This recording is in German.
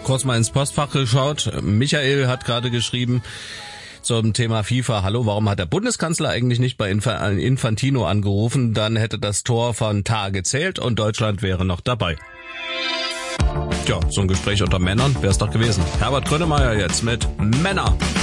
Kurz mal ins Postfach geschaut. Michael hat gerade geschrieben zum Thema FIFA. Hallo, warum hat der Bundeskanzler eigentlich nicht bei Infantino angerufen? Dann hätte das Tor von Tah gezählt und Deutschland wäre noch dabei. Tja, so ein Gespräch unter Männern wäre es doch gewesen. Herbert Grönemeyer jetzt mit Männer.